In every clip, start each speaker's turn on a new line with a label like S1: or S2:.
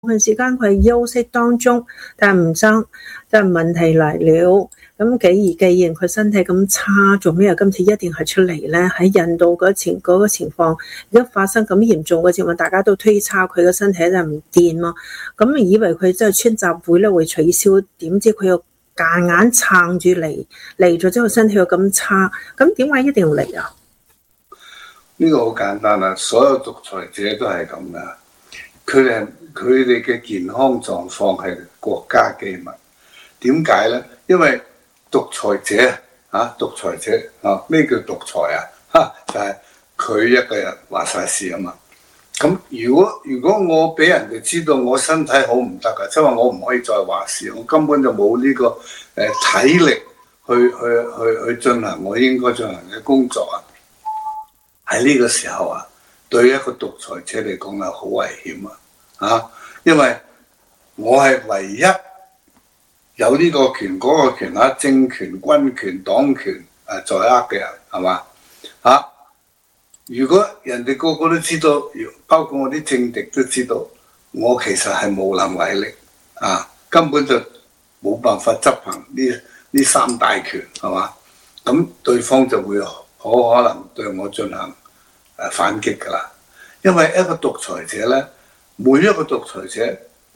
S1: 時間佢係休息當中，但唔爭，但問題嚟了。咁既然佢身體咁差，做咩今次一定係出嚟咧？喺印度嗰個情況，一發生咁嚴重嘅情況，大家都推測佢個身體就唔掂咯。咁以為佢真係春集會咧會取消，點知佢又夾硬撐住嚟咗之後，身體又咁差，咁點解一定要嚟啊？
S2: 呢個好簡單啦，所有獨裁者都係咁噶，佢哋嘅健康狀況係國家機密。點解咧？因為獨裁者咩叫獨裁啊？就係佢一個人話晒事啊嘛。咁如果我俾人哋知道我身體好唔得噶，即係話我唔可以再話事，我根本就冇呢個體力去進行我應該進行嘅工作啊。喺呢個時候啊，對一個獨裁者嚟講係好危險啊！因為我係唯一有呢個權嗰個權政權、軍權、黨權在握嘅人，係嘛？如果人哋個個都知道，包括我啲政敵都知道，我其實係無能為力根本就冇辦法執行呢三大權，係嘛？咁對方就會好可能對我進行反擊㗎啦。因為一個獨裁者咧，每一個獨裁者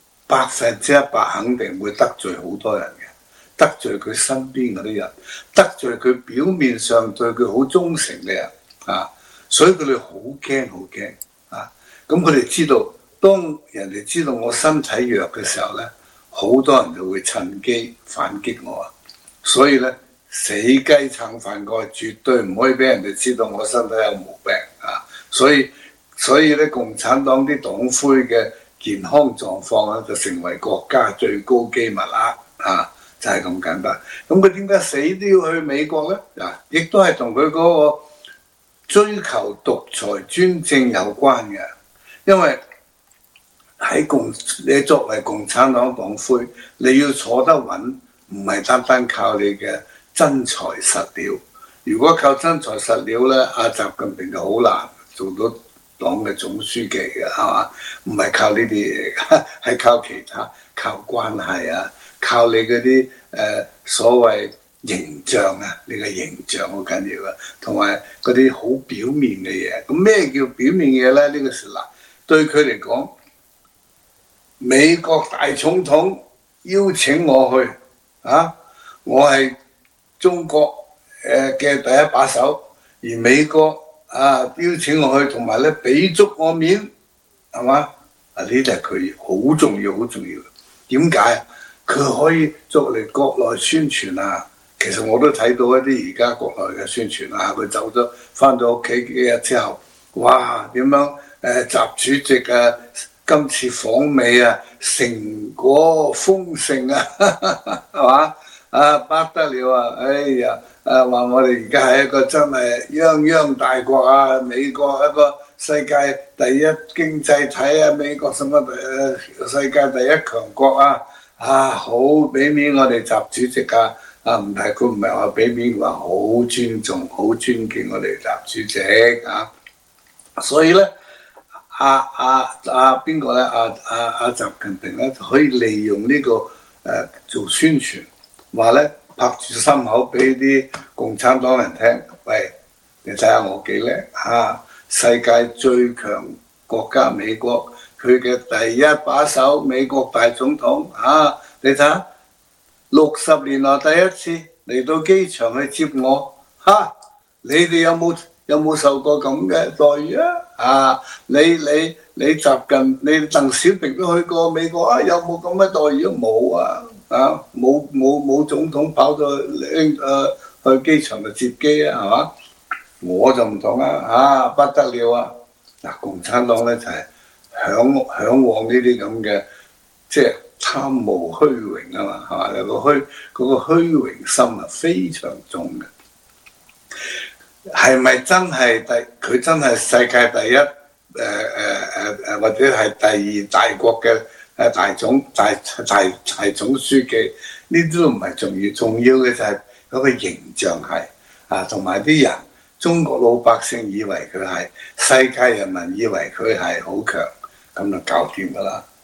S2: 100%肯定會得罪好多人嘅，得罪佢身邊嗰啲人，得罪佢表面上對佢好忠誠嘅人所以佢哋好驚咁佢哋知道，當人哋知道我身體弱嘅時候咧，好多人就會趁機反擊我所以咧，死雞撐飯蓋，絕對唔可以俾人哋知道我身體有毛病所以咧，共產黨啲黨魁嘅健康狀況就成為國家最高機密啦就係咁簡單。咁佢點解死都要去美國咧？亦都係同佢嗰個追求獨裁專政有關嘅。因為你作為共產黨黨魁，你要坐得穩，唔係單單靠你嘅真材實料。如果靠真材實料咧，阿習近平就好難做到黨嘅總書記嘅，係嘛？唔係靠呢啲嘢嘅，係靠其他，靠關係靠你嗰啲所謂形象你嘅形象好緊要同埋嗰啲好表面嘅嘢。咁咩叫表面嘢咧？呢個時嗱，對佢嚟講，美國大總統邀請我去我係中國嘅第一把手，而美國邀請我去，同埋咧俾足我面，係嘛？呢啲係佢好重要嘅。點解？佢可以作嚟國內宣傳其實我都睇到一啲而家國內嘅宣傳佢走咗返到屋企幾日之後，哇！點樣習主席今次訪美成果豐盛係嘛？不得了哎呀！話我哋而家係一個真係泱泱大國美國一個世界第一經濟體美國什麼世界第一強國好俾面我哋習主席唔係佢唔係話俾面，話好尊重好尊敬我哋習主席所以咧邊個咧習近平咧就可以利用呢個做宣傳，話咧拍住心口俾啲共產黨人聽，喂，你睇下我幾叻世界最強國家美國，佢嘅第一把手美國大總統你睇下60年來第一次嚟到機場去接我你哋有冇受過咁嘅待遇你習近你鄧小平都去過美國有冇咁嘅待遇？冇冇總統跑到去機場度接機係嘛？我就唔同不得了共產黨咧就係嚮往呢啲咁嘅，即係貪慕虛榮嘛係嘛？嗰個虛榮心非常重嘅。係咪真係佢真係世界第一或者係第二大國嘅大總書記？呢啲都唔係重要，重要嘅就係嗰個形象係同埋啲人中國老百姓以為佢係，世界人民以為佢係好強，咁就搞掂㗎啦。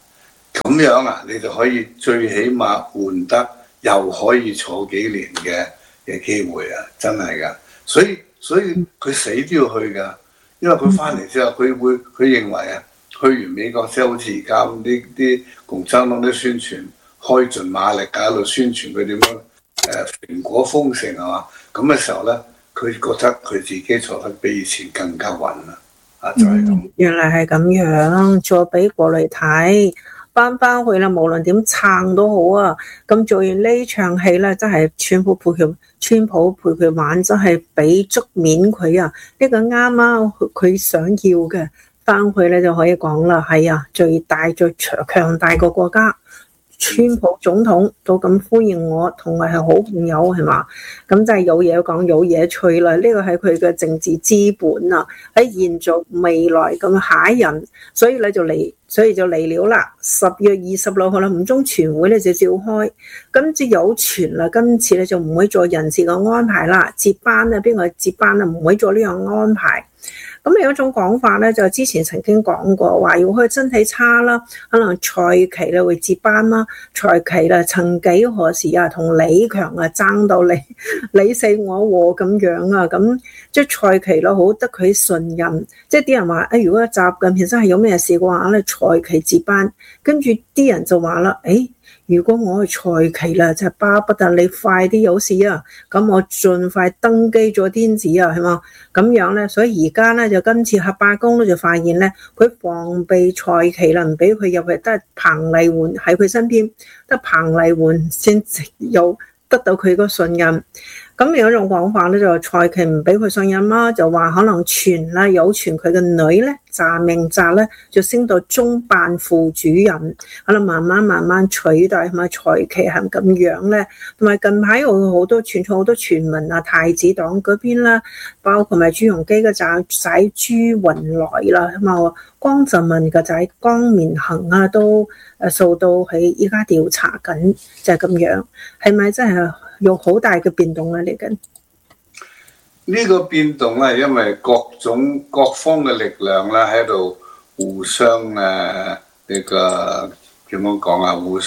S2: 咁樣啊，你就可以最起碼換得又可以坐幾年嘅機會啊！真係㗎，所以佢死都要去㗎，因為佢翻嚟之後，佢認為啊，去完美國即係好似而家啲共產黨啲宣傳，開盡馬力喺度宣傳佢點樣蘋果豐盛係嘛？咁嘅時候咧，佢覺得佢自己坐得比以前更加穩啦。啊，就係咁。
S1: 原來係咁樣，再俾過嚟睇。翻去啦，無論點撐都好啊！咁做完呢場戲咧，真係川普陪佢玩，真係俾足面佢啊！呢個啱啊，佢想要嘅，翻去咧就可以講啦，係啊，最大最強大個國家。川普總統都咁歡迎我，同埋係好朋友係嘛？咁就係有嘢講，有嘢吹啦。呢個係佢嘅政治資本啊！喺現在未來咁下一任，所以就嚟了啦。10月26號啦，五中全會咧就召開，今次有傳啦，今次咧就唔會做人事嘅安排啦，接班咧邊個接班啊？唔會做呢樣安排。咁有一種講法咧，就之前曾經講過，話要佢身體差啦，可能蔡奇咧會接班啦。蔡奇咧曾幾何時啊，同李強啊爭到你死我活咁樣啊，咁即係蔡奇咯，好得佢信任。即係啲人話，如果習近平真係有咩事嘅話咧，蔡奇接班，跟住啲人就話啦，如果我係蔡奇啦，就巴不得你快啲有事啊，咁我盡快登基咗天子啊，係嘛？咁樣咧，所以而家咧就今次黑白宮咧就發現咧，佢防備蔡奇啦，唔俾佢入去，得彭麗媛喺佢身邊，得彭麗媛先有得到佢個信任。咁有一種講法咧，就蔡奇唔俾佢信任啦，就話可能有傳佢嘅女咧查明澤咧就升到中辦副主任，可能慢慢取代係咪蔡奇係咁樣咧？同埋近排有好多傳出好多傳聞啊，太子黨嗰邊啦，包括埋朱鎔基嘅仔朱雲來啦，咁啊江澤民嘅仔江綿恒啊都受到喺依家調查緊，就係咁樣，係咪真係有好大嘅變動咧？嚟緊
S2: 呢個變動咧，因為各方嘅力量咧喺度互相呢個點樣講啊？互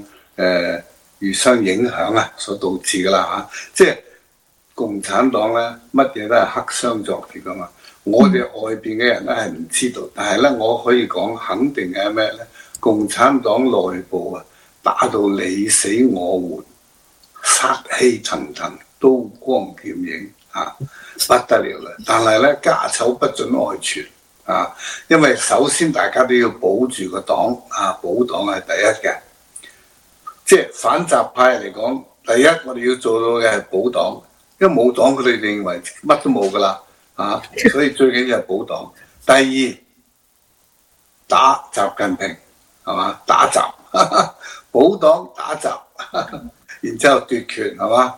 S2: 相影響啊，所導致噶啦嚇。即係共產黨咧，乜嘢都係黑箱作業噶嘛。我哋外邊嘅人咧係唔知道，但係咧我可以講肯定係咩咧？共產黨內部啊，打到你死我活，殺氣騰騰，刀光劍影啊，不得了啦！但係咧家醜不准外傳啊，因為首先大家都要保住個黨啊，保黨係第一嘅。即係反習派嚟講，第一我哋要做到嘅係保黨，因為冇黨佢哋認為乜都冇噶啦啊，所以最緊要係保黨。第二打習近平係嘛，打習，保黨打習，然之後奪權係嘛？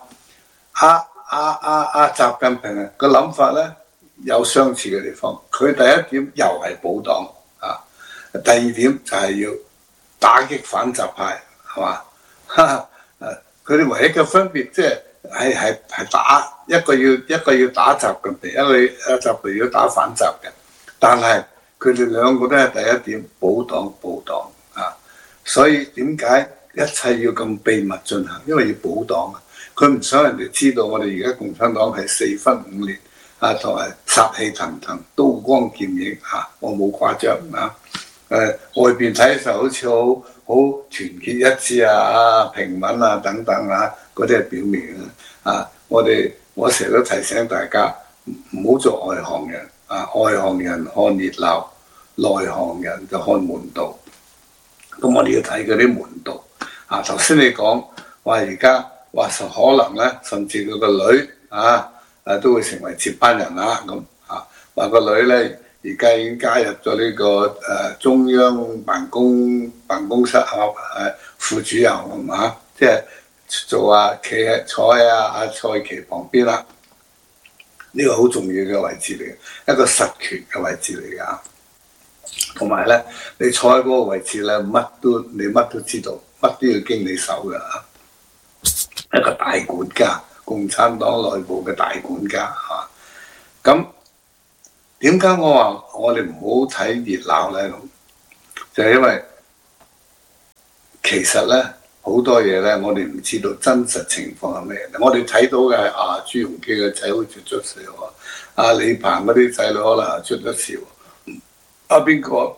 S2: 習近平啊個諗法咧有相似嘅地方，佢第一點又係保黨啊，第二點就係要打擊反習派係嘛？佢哋唯一嘅分別即係打一個要打習近平，一個習近平要打反習嘅，但係佢哋兩個都係第一點保黨啊，所以點解一切要咁秘密進行？因為要保黨啊，佢唔想人哋知道我哋而家共產黨係4分5裂啊，同埋殺氣騰騰、刀光劍影嚇，我冇誇張啊！外邊睇嘅時候好似好團結一致啊、平民啊等等啊，嗰啲係表面啊。我成日都提醒大家唔好做外行人啊，外行人看熱鬧，內行人就看門道。咁我哋要睇嗰啲門道啊。頭先你講話而家話可能咧，甚至佢個女都會成為接班人啦。咁話個女咧而家已經加入咗呢個中央辦公室副主任即係做坐喺蔡奇旁邊啦。呢個好重要嘅位置嚟嘅，一個實權嘅位置嚟㗎。同埋咧，你坐喺嗰個位置咧，乜都知道，乜都要經你手㗎。一個大管家，共產黨內部嘅大管家嚇。咁點解我話我哋唔好睇熱鬧咧？就係因為其實咧好多嘢咧，我哋唔知道真實情況係咩。我哋睇到嘅係朱鎔基嘅仔好似出事喎，李鵬嗰啲仔女可能出咗事喎，邊個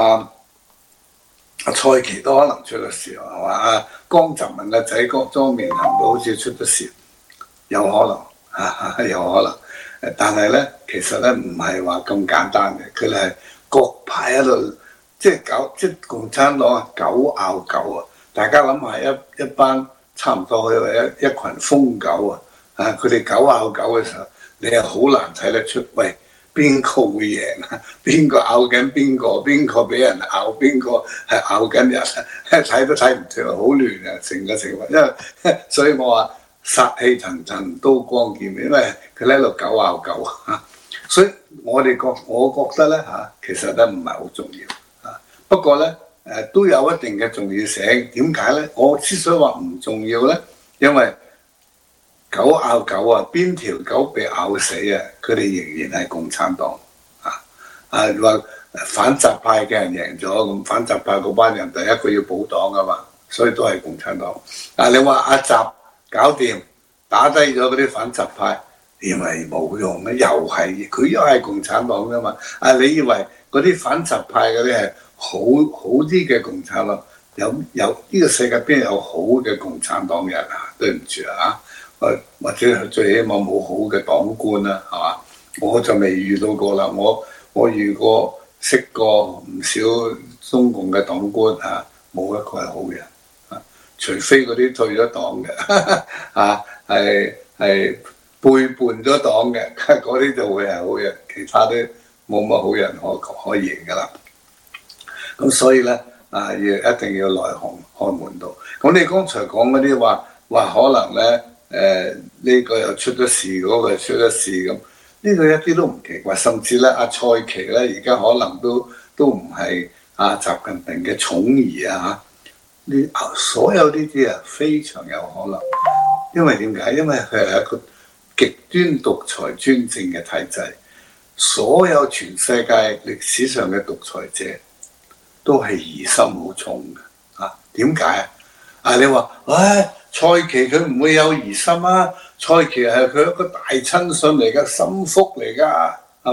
S2: 蔡奇都可能出咗事係嘛？江澤民嘅仔莊面行都好似出咗事，有可能有可能。但係咧，其實咧唔係話咁簡單嘅，佢哋係各派喺度，即係共產黨狗咬狗啊！大家諗下一班差唔多一群瘋狗佢哋狗咬狗嘅時候，你係好難睇得出，喂，邊個會贏啊？邊個咬緊邊個？邊個俾人咬？邊個係咬緊人？睇都睇唔出，好亂啊！成個情況，因為所以我話殺氣騰騰，刀光劍影，因為佢喺度狗咬狗所以我覺得咧其實咧唔係好重要不過咧都有一定嘅重要性。點解咧？我之所以話唔重要咧，因為狗咬狗邊條狗被咬死佢哋仍然係共產黨話反習派嘅人贏咗，咁反習派嗰班人第一個要保黨噶嘛，所以都係共產黨。你話阿習搞掂打低咗嗰啲反習派，以為冇用咩？佢又係共產黨噶嘛？你以為嗰啲反習派嗰啲係好啲嘅共產黨？有呢個世界邊有好嘅共產黨人對唔住或者最起碼冇好嘅黨官啦，係嘛？我就未遇到過啦。我遇過識過唔少中共嘅黨官冇一個係好人除非嗰啲退咗黨嘅係背叛咗黨嘅，嗰啲就會係好人，其他都冇乜好人可言㗎啦。咁所以咧一定要內行看門道。咁你剛才講嗰啲話可能咧呢個又出咗事，嗰個又出咗事咁，呢個一啲都唔奇怪。甚至咧蔡奇咧而家可能都唔係習近平嘅寵兒所有呢啲非常有可能。因為點解？因為佢係一個極端獨裁專政嘅體制，所有全世界歷史上嘅獨裁者都係疑心好重嘅點解你話蔡奇佢唔會有疑心蔡奇係佢一個大親信嚟㗎，心腹嚟㗎，係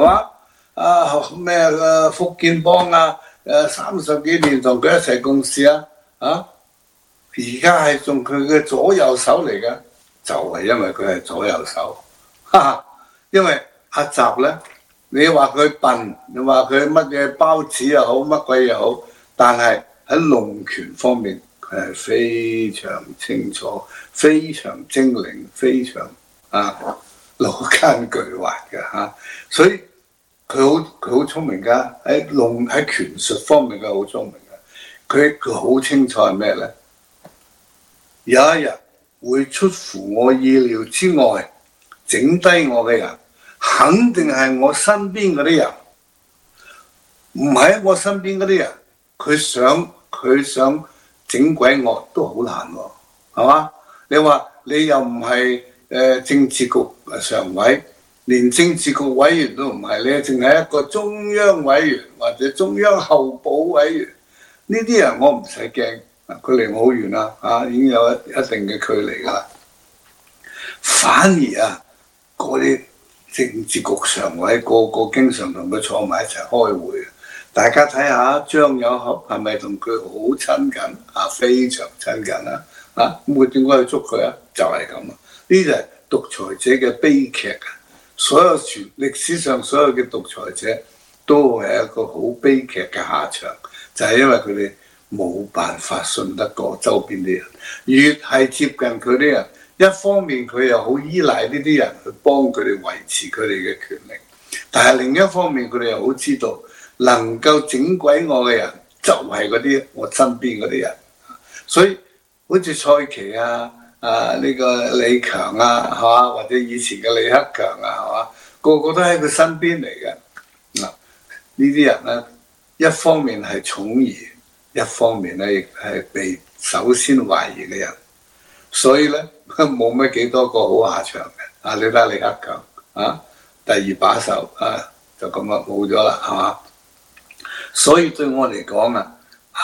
S2: 嘛？福建幫30幾年同佢一齊共事而家係仲佢嘅左右手嚟㗎，就係因為佢係左右手因為阿習咧，你話佢笨，你話佢乜嘢包子又好，乜鬼又好，但係喺弄權方面佢係非常清楚、非常精靈、非常腦筋巨滑嘅所以佢好聰明㗎，喺權術方面佢好聰明㗎，佢好清楚係咩咧？有一日會出乎我意料之外，整低我嘅人，肯定係我身邊嗰啲人，唔係我身邊嗰啲人。佢想整鬼我都好難喎，係嘛？你話你又唔係政治局常委，連政治局委員都唔係，你淨係一個中央委員或者中央候補委員，呢啲人我唔使驚。佢離我好遠啦，已經有一定嘅距離㗎啦。反而嗰啲政治局常委個個經常同佢坐埋一齊開會，大家睇下張友俠係咪同佢好親近非常親近咁佢點解去捉佢就係咁呢就係獨裁者嘅悲劇所有歷史上所有嘅獨裁者都係一個好悲劇嘅下場，就係因為佢哋冇辦法信得過周邊啲人，越係接近佢啲人，一方面佢又好依賴呢啲人去幫佢哋維持佢哋嘅權力，但係另一方面佢哋又好知道能夠整鬼我嘅人就係嗰啲我身邊嗰啲人，所以好似蔡奇呢個李強係嘛，或者以前嘅李克強係嘛，個個都喺佢身邊嚟嘅呢啲人咧，一方面係寵兒，一方面咧亦係被首先懷疑嘅人，所以咧冇乜幾多個好下場嘅。你睇李克強第二把手就咁冇咗啦，係嘛？所以對我嚟講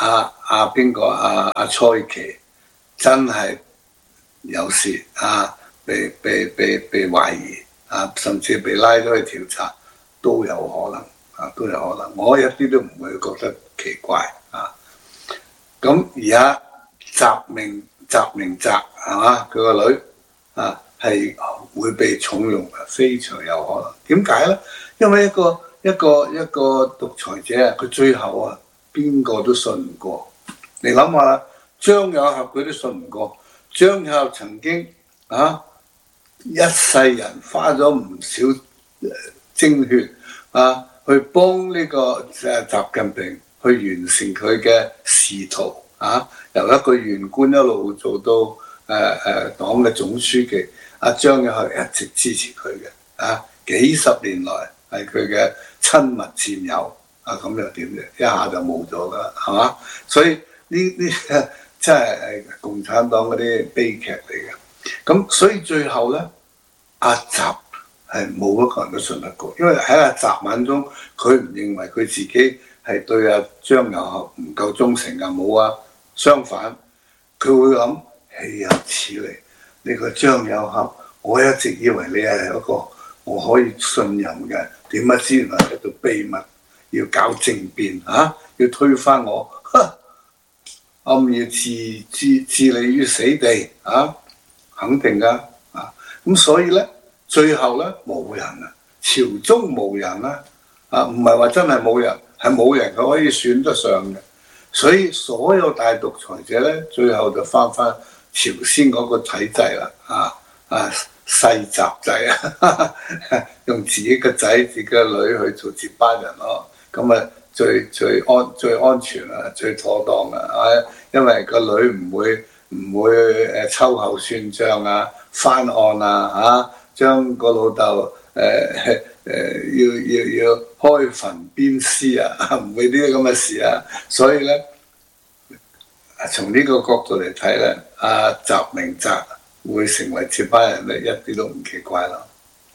S2: 蔡奇真係有事被懷疑甚至被拉咗去調查都有可能都有可能，我一啲都唔會覺得奇怪咁而家習明澤係嘛，佢個女係會被重用，非常有可能。點解咧？因為一個獨裁者佢最後邊個都信唔過。你諗下啦，張有俠佢都信唔過。張有俠曾經一世人花咗唔少精血去幫呢個習近平去完成佢嘅仕途由一個縣官一路做到黨嘅總書記。張有俠一直支持佢嘅幾十年來係佢嘅親密戰友咁又點啫？一下就冇咗噶啦，係嘛？所以呢真係共產黨嗰啲悲劇嚟嘅。咁所以最後咧，阿習係冇一個人都信得過，因為喺阿習眼中，佢唔認為佢自己係對阿張有俠唔夠忠誠冇相反，佢會諗豈有此理！你個張有俠，我一直以為你係一個我可以信任嘅，點不知原來喺度秘密要搞政變要推翻我，暗要置你於死地肯定㗎咁所以咧，最後咧冇人朝中無人唔係話真係冇人，係冇人佢可以選得上嘅。所以所有大獨裁者咧，最後就翻朝鮮嗰個體制啦世襲制用自己個仔自己個女去做接班人咯，咁最安全最妥當因為個女唔會秋後算賬翻案將個老豆要開墳鞭屍唔會呢啲咁嘅事所以咧從呢個角度嚟睇咧，習明澤會成為接班人咧，一啲都唔奇怪咯。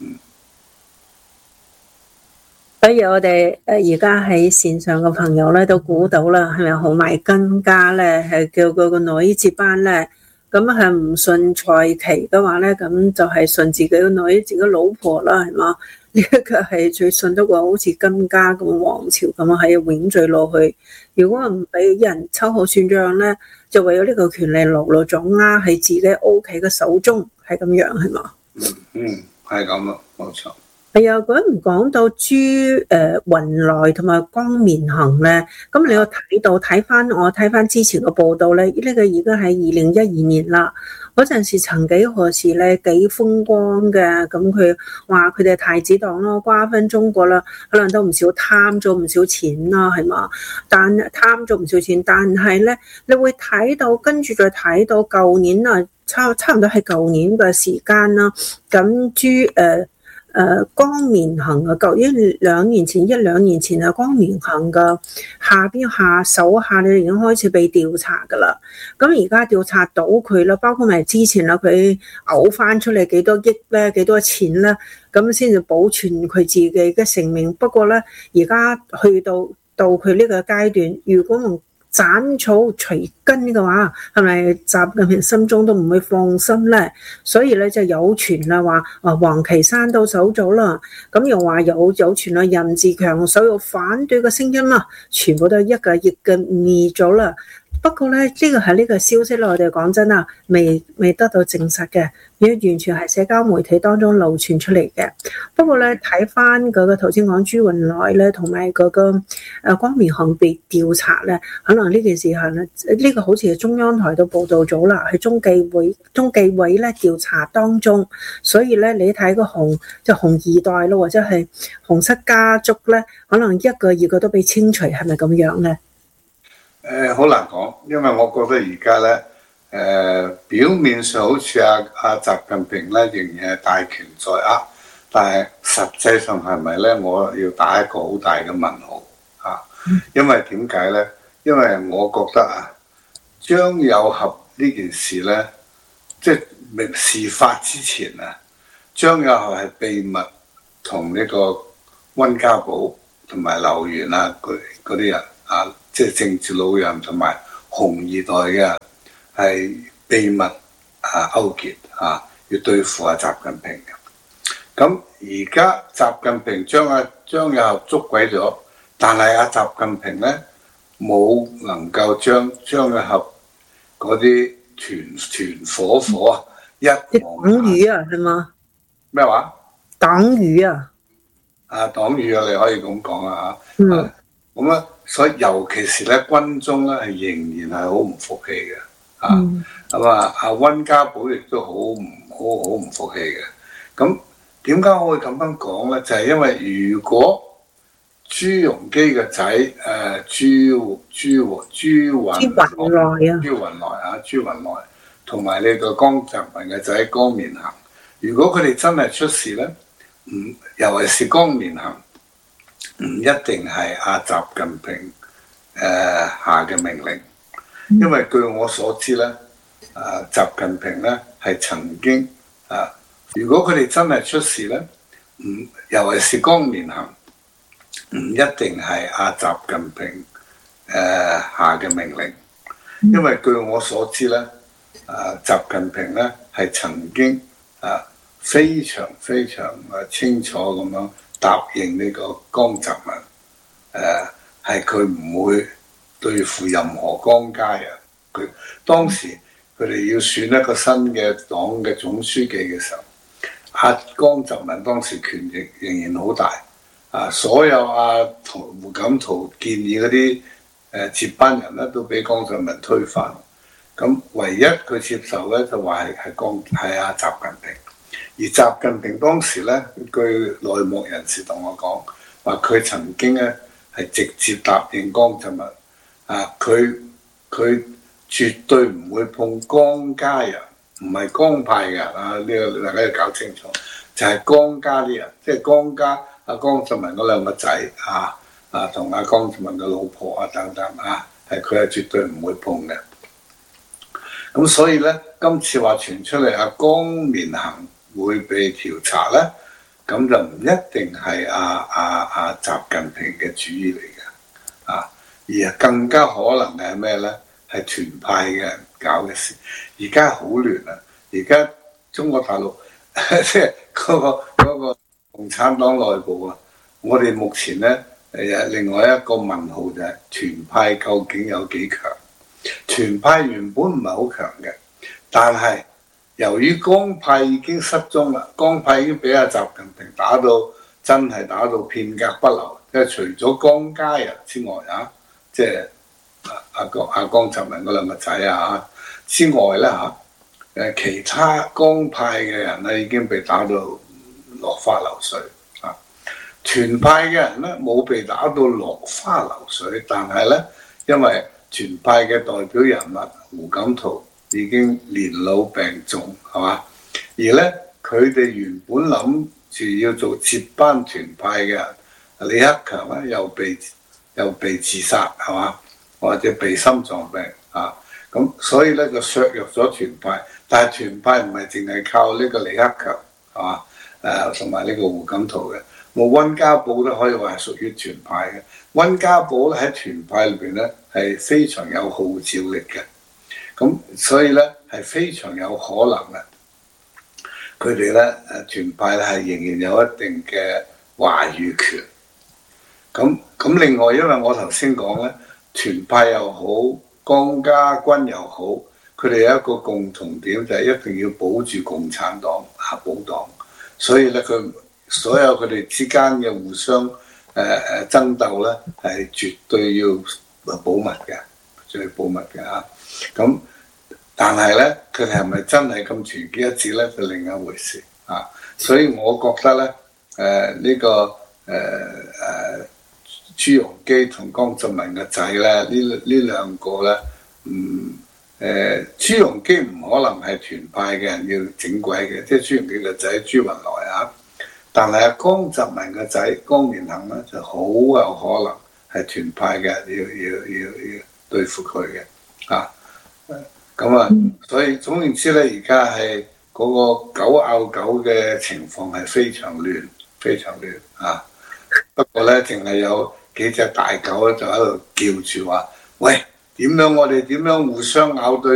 S1: 所以我哋而家喺線上嘅朋友咧都估到啦，係咪號埋根家咧係叫佢個女接班咧？咁係唔信蔡奇嘅話咧，咁就係信自己個女、自己老婆啦，係嘛？呢一個係最信得過，好似根家咁王朝咁係永續落去。如果唔俾人秋後算賬咧，就為咗呢個權力牢牢掌握喺自己屋企嘅手中，係咁樣係嘛？
S2: 係咁咯，冇錯。
S1: 係啊，講到朱雲來同埋江綿恒咧，咁你有睇翻之前嘅報道咧，呢個已經係2012年啦。嗰陣時曾幾何時咧幾風光嘅，咁佢話佢哋太子黨咯，瓜分中國啦，可能都唔少貪咗唔少錢啦，係嘛？但貪咗唔少錢，但係咧你會睇到跟住再睇到舊年差唔多係舊年嘅時間啦，咁江綿恒一兩年前江綿恒嘅手下咧已經開始被調查噶啦。咁而家調查到佢啦，包括埋之前啦，佢嘔翻出嚟幾多億咧，幾多錢咧，咁先至保存佢自己嘅性命。不過咧，而家去到佢呢個階段，如果唔斬草除根嘅話，係咪習近平心中都唔會放心咧？所以咧就有傳啦，話王岐山到手咗啦，咁又話有傳啦，任志強所有反對嘅聲音啦，全部都一個一個滅咗啦。不過咧，呢個消息咧，我哋講真啊，未得到證實嘅，完全係社交媒體當中流傳出嚟嘅。不過咧，睇翻嗰個頭先講朱雲來咧，同埋嗰個江綿恒被調查咧，可能呢件事係呢個好似係中央台都報道咗啦，係中紀委咧調查當中，所以咧你睇個紅二代咯，或者係紅色家族咧，可能一個二個都被清除，係咪咁樣咧？
S2: 好難講，因為我覺得而家咧，表面上好似阿習近平咧仍然係大權在握，但係實際上係咪咧？我要打一個好大嘅問號因為點解咧？因為我覺得張有俠呢件事咧，即係事發之前張有俠係秘密同呢個溫家寶同埋劉源嗰啲人即係政治老人同埋紅二代嘅係秘密勾結要對付習近平嘅。咁而家習近平將張又俠捉鬼咗，但係習近平咧冇能夠將張又俠嗰啲團伙一
S1: 黨羽係嘛？
S2: 咩話？
S1: 黨羽
S2: 黨羽你可以咁講咁咧，所以尤其是咧軍中咧係仍然係好唔服氣嘅咁溫家寶亦都好唔服氣嘅。咁點解我會咁樣講咧？就係因為如果朱鎔基嘅仔朱雲來同埋呢個江澤民嘅仔江綿行，如果佢哋真係出事咧，尤其是江綿行，唔一定係習近平下嘅命令，因為據我所知咧，習近平咧係曾經如果佢哋真係出事咧，尤其是江綿行，唔一定係習近平下嘅命令，因為據我所知咧，習近平咧係曾經非常清楚咁樣答應呢個江澤民，係佢唔會對付任何江家人。佢當時佢哋要選一個新嘅黨嘅總書記嘅時候，江澤民當時權力仍然好大，所有胡錦濤建議嗰啲接班人咧都俾江澤民推翻。咁唯一佢接受咧就話係習近平。而習近平當時咧，據內幕人士同我講，話佢曾經咧係直接答應江澤民，佢絕對唔會碰江家人，唔係江派嘅人呢個大家要搞清楚，就係江家啲人，即係江家江澤民嗰兩個仔同江澤民嘅老婆等等係佢係絕對唔會碰嘅。咁所以咧，今次話傳出嚟江綿行會被調查咧，咁就唔一定係習近平嘅主意嚟嘅，而係更加可能係咩咧？係團派嘅人搞嘅事。而家好亂啊！而家中國大陸即係嗰個共產黨內部我哋目前咧另外一個問號就係團派究竟有幾強？團派原本唔係好強嘅，但係由於江派已經失蹤啦，江派已經俾習近平真係打到片甲不留，即係除咗江家人之外即係江澤民嗰兩個仔之外咧其他江派嘅人咧已經被打到落花流水團派嘅人咧冇被打到落花流水，但係咧因為團派嘅代表人物胡錦濤已經年老病重，係嘛？而咧佢哋原本諗住要做接班團派嘅李克強咧，又被自殺，係嘛？或者被心臟病咁所以咧就削弱咗團派。但係團派唔係淨係靠呢個李克強，係嘛？同埋呢個胡錦濤嘅，溫家寶都可以話係屬於團派嘅。溫家寶咧喺團派裏邊咧係非常有號召力嘅，咁所以咧係非常有可能佢哋咧團派咧係仍然有一定嘅話語權。咁另外，因為我頭先講咧，團派又好，江家軍又好，佢哋有一個共同點就係一定要保住共產黨保黨，所以咧所有佢哋之間嘅互相爭鬥咧係絕對要保密嘅，最保密嘅咁但係咧，佢哋係咪真係咁團結一致咧？就另一回事所以我覺得咧，呢個朱鎔基同江澤民嘅仔咧，呢兩個咧，朱鎔基唔可能係團派嘅人要整鬼嘅，即係朱鎔基嘅仔朱雲來但係江澤民嘅仔江綿行咧就好有可能係團派嘅，要對付佢嘅所以總言之咧，而家係嗰個狗咬狗嘅情況係非常亂不過咧，淨係有幾隻大狗咧就喺度叫住話：喂， 點樣我哋點樣互相咬對